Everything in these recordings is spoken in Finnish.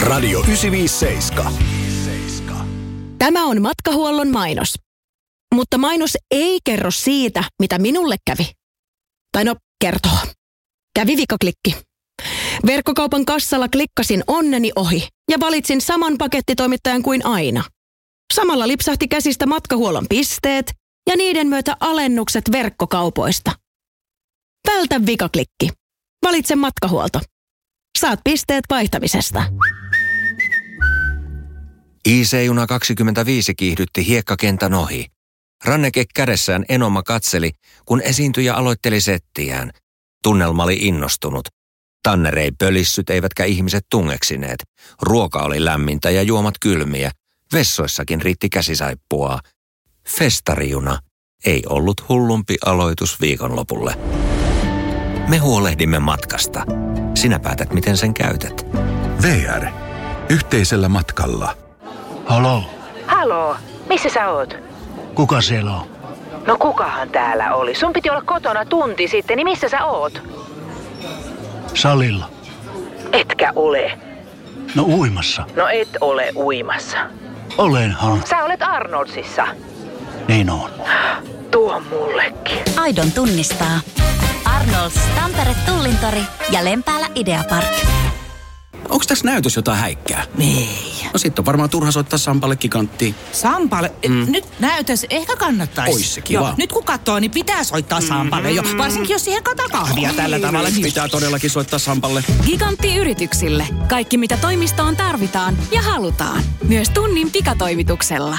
Radio 957. Tämä on Matkahuollon mainos. Mutta mainos ei kerro siitä, mitä minulle kävi. Tai no, kertoo. Kävi vikaklikki. Verkkokaupan kassalla klikkasin onneni ohi ja valitsin saman pakettitoimittajan kuin aina. Samalla lipsahti käsistä Matkahuollon pisteet ja niiden myötä alennukset verkkokaupoista. Vältä vikaklikki. Valitse Matkahuolto. Saat pisteet vaihtamisesta. IC-juna 25 kiihdytti hiekkakentän ohi. Ranneke kädessään Enoma katseli, kun esiintyjä aloitteli settiään. Tunnelma oli innostunut. Tanner ei pölissyt eivätkä ihmiset tungeksineet. Ruoka oli lämmintä ja juomat kylmiä. Vessoissakin riitti käsisaippuaa. Festarijuna ei ollut hullumpi aloitus viikonlopulle. Me huolehdimme matkasta. Sinä päätät, miten sen käytät. VR. Yhteisellä matkalla. Halo? Haloo, missä sä oot? Kuka siellä on? No kukahan täällä oli? Sun piti olla kotona tunti sitten, niin missä sä oot? Salilla. Etkä ole. No uimassa. No et ole uimassa. Olenhan. Sä olet Arnoldsissa. Niin on. Tuo mullekin. Aidon tunnistaa. Arnolds, Tampere Tullintori ja Lempäälä Ideapark. Onko tässä näytös jotain häikkää? Ei. No sit on varmaan turha soittaa Sampalle giganttiin. Sampalle? Nyt näytös ehkä kannattaisi. Ois se kiva. Joo, nyt kun katsoo, niin pitää soittaa Sampalle jo. Varsinkin jos siihen kataa kahvia tällä tavalla. Pitää todellakin soittaa Sampalle. Gigantti-yrityksille. Kaikki mitä toimistoon tarvitaan ja halutaan. Myös tunnin pikatoimituksella.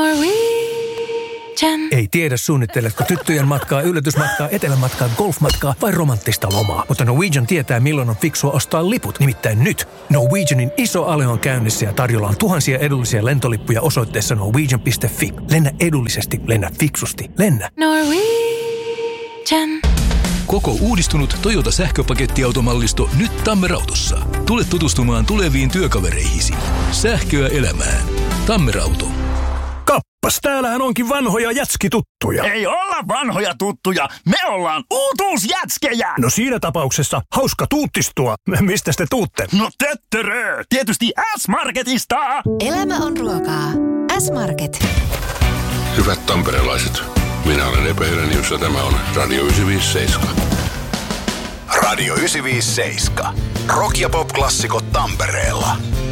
Norwegian. Ei tiedä suunnitteletko tyttöjen matkaa, yllätysmatkaa, etelämatkaa, golfmatkaa vai romanttista lomaa. Mutta Norwegian tietää milloin on fiksua ostaa liput. Nimittäin nyt Norwegianin iso ale on käynnissä ja tarjolla on tuhansia edullisia lentolippuja osoitteessa norwegian.fi. Lennä edullisesti, lennä fiksusti, lennä Norwegian. Koko uudistunut Toyota sähköpakettiautomallisto nyt Tammerautossa. Tule tutustumaan tuleviin työkavereihisi. Sähköä elämään. Tammerauto. Kappas, täällähän onkin vanhoja jätskituttuja. Ei olla vanhoja tuttuja, me ollaan uutuusjätskejä! No siinä tapauksessa hauska tuuttistua. Mistä te tuutte? No töttörö, tietysti S-Marketista! Elämä on ruokaa. S-Market. Hyvät tamperelaiset, minä olen Epe Helenius ja tämä on Radio 957. Radio 957. Rock- ja pop-klassikot Tampereella.